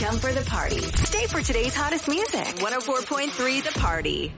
come for the party. Stay for today's hottest music. 104.3 The Party.